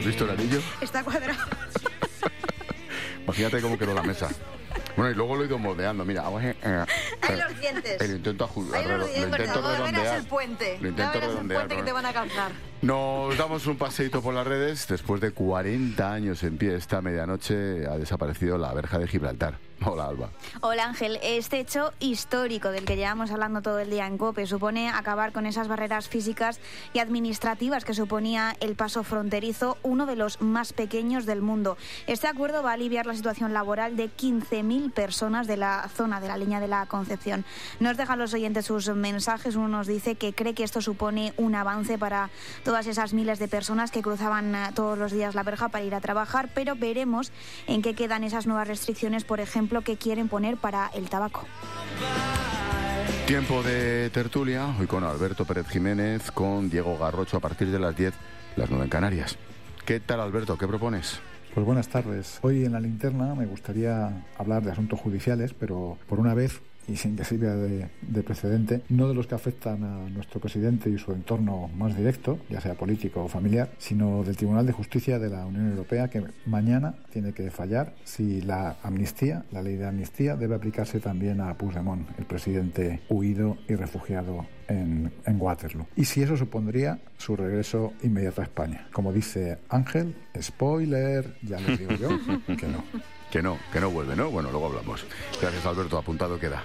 ¿Has visto el anillo? Está cuadrado. Imagínate cómo quedó la mesa. Bueno, y luego lo he ido moldeando. Mira, Hay los dientes. lo intento redondear. Verás el puente. Lo intento verás el redondear. puente que te van a calzar. Nos damos un paseíto por las redes. Después de 40 años en pie, esta medianoche ha desaparecido la verja de Gibraltar. Hola, Alba. Hola, Ángel. Este hecho histórico del que llevamos hablando todo el día en COPE supone acabar con esas barreras físicas y administrativas que suponía el paso fronterizo, uno de los más pequeños del mundo. Este acuerdo va a aliviar la situación laboral de 15.000 personas de la zona de la línea de la Concepción. Nos dejan los oyentes sus mensajes. Uno nos dice que cree que esto supone un avance para todas esas miles de personas que cruzaban todos los días la verja para ir a trabajar, pero veremos en qué quedan esas nuevas restricciones, por ejemplo, que quieren poner para el tabaco. Tiempo de tertulia, hoy con Alberto Pérez Jiménez, con Diego Garrocho a partir de las 10, las 9 en Canarias. ¿Qué tal, Alberto? ¿Qué propones? Pues buenas tardes. Hoy en la linterna me gustaría hablar de asuntos judiciales, pero por una vez, y sin que sirva de precedente, no de los que afectan a nuestro presidente y su entorno más directo, ya sea político o familiar, sino del Tribunal de Justicia de la Unión Europea, que mañana tiene que fallar si la amnistía, la ley de amnistía, debe aplicarse también a Puigdemont, el presidente huido y refugiado en Waterloo. Y si eso supondría su regreso inmediato a España. Como dice Ángel, spoiler, ya les digo yo, que no. Que no vuelve, ¿no? Bueno, luego hablamos. Gracias, Alberto. Apuntado queda.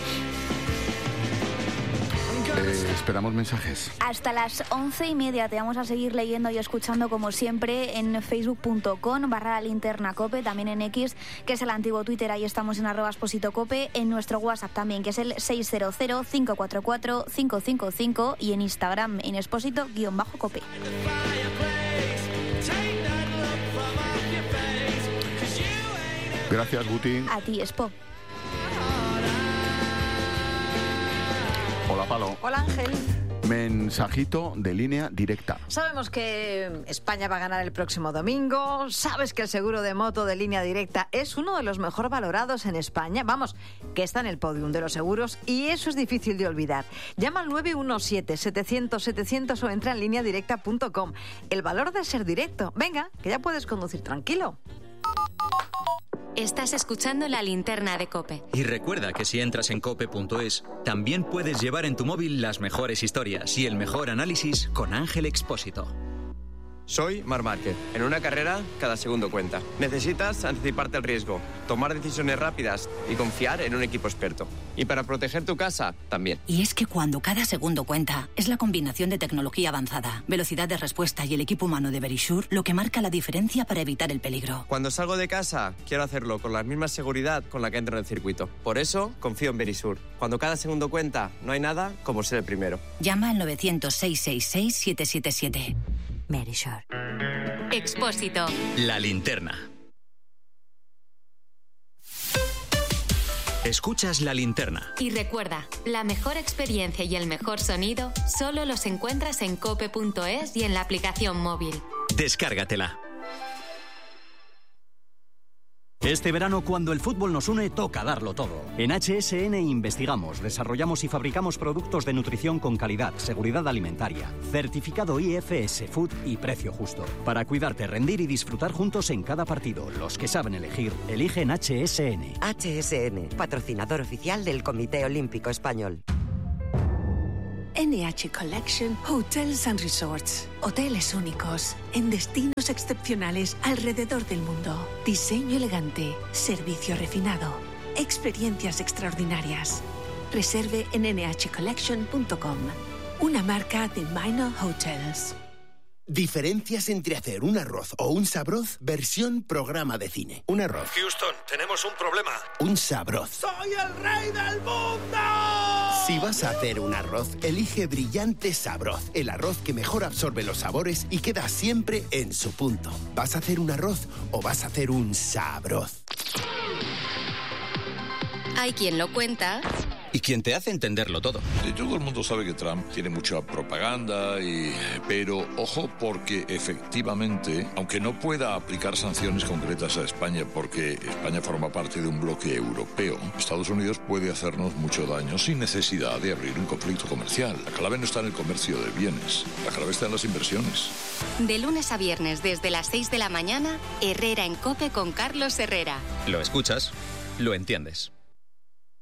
Esperamos mensajes. Hasta las 11:30 te vamos a seguir leyendo y escuchando como siempre en facebook.com/linternacope, también en X, que es el antiguo Twitter, ahí estamos en @expositocope, en nuestro WhatsApp también, que es el 600-544-555, y en Instagram en expósito_cope. Gracias, Guti. A ti, Expo. Hola, Palo. Hola, Ángel. Mensajito de línea directa. Sabemos que España va a ganar el próximo domingo. Sabes que el seguro de moto de línea directa es uno de los mejor valorados en España. Vamos, que está en el podium de los seguros, y eso es difícil de olvidar. Llama al 917-700-700 o entra en lineadirecta.com. El valor de ser directo. Venga, que ya puedes conducir tranquilo. Estás escuchando La Linterna de COPE. Y recuerda que si entras en cope.es, también puedes llevar en tu móvil las mejores historias y el mejor análisis con Ángel Expósito. Soy Marc Márquez. En una carrera, cada segundo cuenta. Necesitas anticiparte al riesgo, tomar decisiones rápidas y confiar en un equipo experto. Y para proteger tu casa, también. Y es que cuando cada segundo cuenta, es la combinación de tecnología avanzada, velocidad de respuesta y el equipo humano de Verisure lo que marca la diferencia para evitar el peligro. Cuando salgo de casa, quiero hacerlo con la misma seguridad con la que entro en el circuito. Por eso, confío en Verisure. Cuando cada segundo cuenta, no hay nada como ser el primero. Llama al 900-666-777. Verisure. Expósito. La Linterna. Escuchas La Linterna. Y recuerda, la mejor experiencia y el mejor sonido solo los encuentras en cope.es y en la aplicación móvil. Descárgatela. Este verano, cuando el fútbol nos une, toca darlo todo. En HSN investigamos, desarrollamos y fabricamos productos de nutrición con calidad, seguridad alimentaria, certificado IFS Food y precio justo. Para cuidarte, rendir y disfrutar juntos en cada partido. Los que saben elegir, eligen HSN. HSN, patrocinador oficial del Comité Olímpico Español. NH Collection Hotels and Resorts. Hoteles únicos, en destinos excepcionales alrededor del mundo. Diseño elegante, servicio refinado, experiencias extraordinarias. Reserve en nhcollection.com. Una marca de Minor Hotels. Diferencias entre hacer un arroz o un sabroz versión programa de cine. Un arroz. Houston, tenemos un problema. Un sabroz. ¡Soy el rey del mundo! Si vas a hacer un arroz, elige Brillante Sabroz. El arroz que mejor absorbe los sabores y queda siempre en su punto. ¿Vas a hacer un arroz o vas a hacer un sabroz? Hay quien lo cuenta Y y quien te hace entenderlo todo. Todo el mundo sabe que Trump tiene mucha propaganda, pero ojo, porque efectivamente, aunque no pueda aplicar sanciones concretas a España porque España forma parte de un bloque europeo, Estados Unidos puede hacernos mucho daño sin necesidad de abrir un conflicto comercial. La clave no está en el comercio de bienes, la clave está en las inversiones. De lunes a viernes desde las 6 de la mañana, Herrera en COPE con Carlos Herrera. Lo escuchas, lo entiendes.